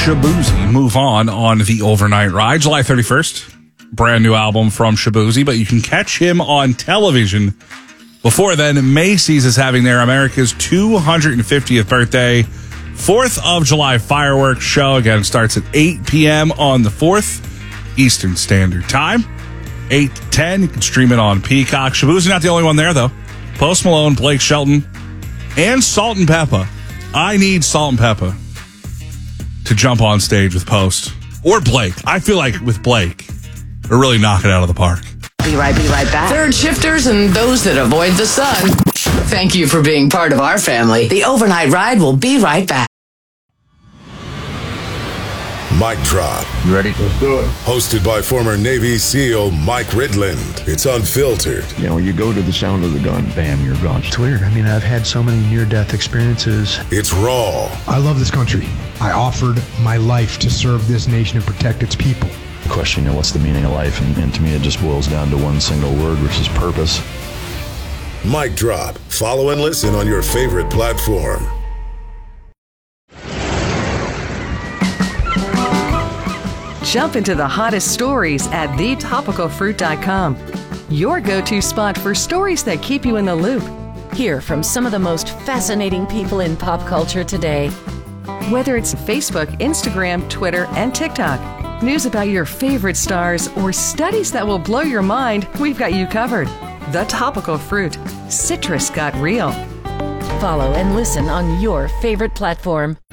Shaboozey move on the overnight ride. July 31st, brand new album from Shaboozey, but you can catch him on television. Before then, Macy's is having their America's 250th birthday 4th of July fireworks show. Again, starts at 8 p.m. on the 4th, Eastern Standard Time. 8 to 10, you can stream it on Peacock. Shaboozey not the only one there, though. Post Malone, Blake Shelton, and Salt and Peppa. I need Salt and Peppa to jump on stage with Post. Or Blake. I feel like with Blake, we're really knocking it out of the park. Be right back. Third shifters and those that avoid the sun. Thank you for being part of our family. The overnight ride will be right back. Mic Drop. You ready? Let's do it. Hosted by former Navy SEAL Mike Ridland. It's unfiltered. You know, you go to the sound of the gun, bam, you're gone. It's weird. I mean, I've had so many near-death experiences. It's raw. I love this country. I offered my life to serve this nation and protect its people. Question, you know, what's the meaning of life? And to me, it just boils down to one single word, which is purpose. Mic Drop. Follow and listen on your favorite platform. Jump into the hottest stories at thetopicalfruit.com. Your go-to spot for stories that keep you in the loop. Hear from some of the most fascinating people in pop culture today. Whether it's Facebook, Instagram, Twitter, and TikTok, news about your favorite stars, or studies that will blow your mind, we've got you covered. The Topical Fruit. Citrus got real. Follow and listen on your favorite platform.